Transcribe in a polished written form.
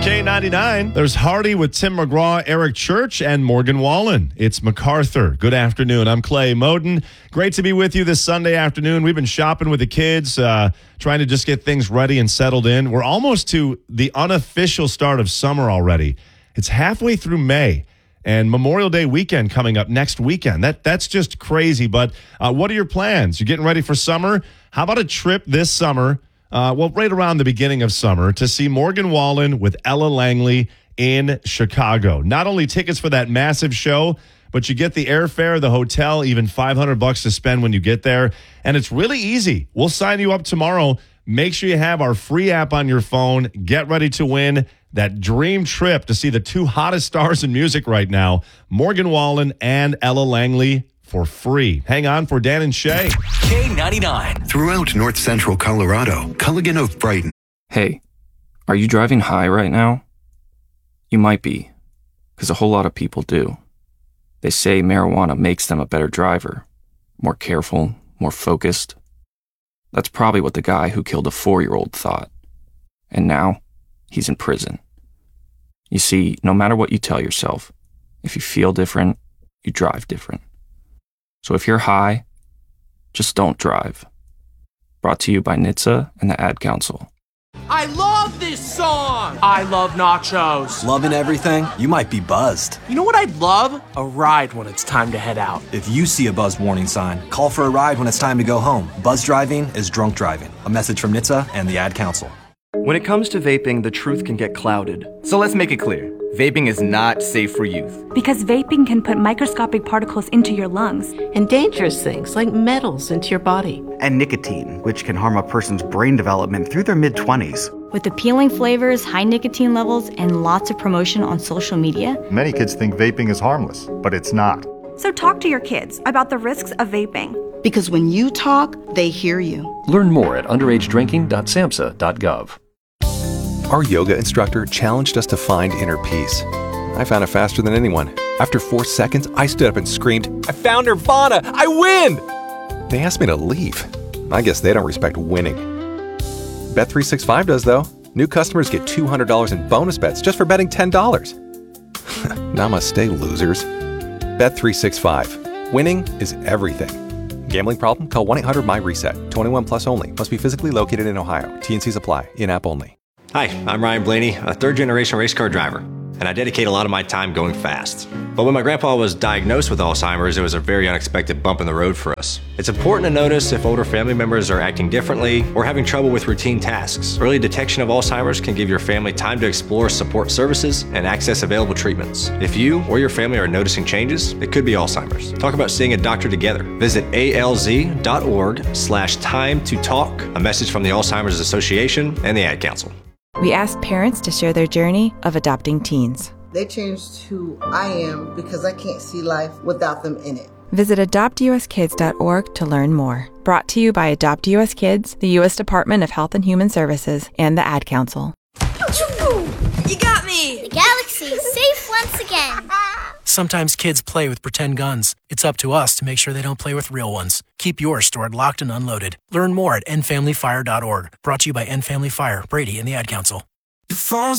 K99. There's Hardy with Tim McGraw, Eric Church, and Morgan Wallen. It's MacArthur. Good afternoon. I'm Clay Moden. Great to be with you this Sunday afternoon. We've been shopping with the kids, trying to just get things ready and settled in. We're almost to the unofficial start of summer already. It's halfway through May, and Memorial Day weekend coming up next weekend. That's just crazy. But what are your plans? You're getting ready for summer? How about a trip this summer? Right around the beginning of summer to see Morgan Wallen with Ella Langley in Chicago. Not only tickets for that massive show, but you get the airfare, the hotel, even $500 to spend when you get there. And it's really easy. We'll sign you up tomorrow. Make sure you have our free app on your phone. Get ready to win that dream trip to see the two hottest stars in music right now, Morgan Wallen and Ella Langley, for free. Hang on for Dan and Shay. K99. Throughout north central Colorado, Culligan of Brighton. Hey, are you driving high right now? You might be, because a whole lot of people do. They say marijuana makes them a better driver, more careful, more focused. That's probably what the guy who killed a 4-year-old thought. And now, he's in prison. You see, no matter what you tell yourself, if you feel different, you drive different. So if you're high, just don't drive. Brought to you by NHTSA and the Ad Council. I love this song! I love nachos. Loving everything? You might be buzzed. You know what I'd love? A ride when it's time to head out. If you see a buzz warning sign, call for a ride when it's time to go home. Buzz driving is drunk driving. A message from NHTSA and the Ad Council. When it comes to vaping, the truth can get clouded. So let's make it clear. Vaping is not safe for youth. Because vaping can put microscopic particles into your lungs. And dangerous things like metals into your body. And nicotine, which can harm a person's brain development through their mid-20s. With appealing flavors, high nicotine levels, and lots of promotion on social media. Many kids think vaping is harmless, but it's not. So talk to your kids about the risks of vaping. Because when you talk, they hear you. Learn more at underagedrinking.samhsa.gov. Our yoga instructor challenged us to find inner peace. I found it faster than anyone. After 4 seconds, I stood up and screamed, "I found Nirvana! I win!" They asked me to leave. I guess they don't respect winning. Bet365 does, though. New customers get $200 in bonus bets just for betting $10. Namaste, losers. Bet365. Winning is everything. Gambling problem? Call 1-800-MY-RESET. 21 plus only. Must be physically located in Ohio. T&Cs apply. In-app only. Hi, I'm Ryan Blaney, a third-generation race car driver, and I dedicate a lot of my time going fast. But when my grandpa was diagnosed with Alzheimer's, it was a very unexpected bump in the road for us. It's important to notice if older family members are acting differently or having trouble with routine tasks. Early detection of Alzheimer's can give your family time to explore support services and access available treatments. If you or your family are noticing changes, it could be Alzheimer's. Talk about seeing a doctor together. Visit alz.org/time to talk. A message from the Alzheimer's Association and the Ad Council. We asked parents to share their journey of adopting teens. They changed who I am because I can't see life without them in it. Visit adoptuskids.org to learn more. Brought to you by Adopt US Kids, the U.S. Department of Health and Human Services, and the Ad Council. You got me! The galaxy is safe once again. Sometimes kids play with pretend guns. It's up to us to make sure they don't play with real ones. Keep yours stored locked and unloaded. Learn more at endfamilyfire.org. Brought to you by End Family Fire, Brady, and the Ad Council.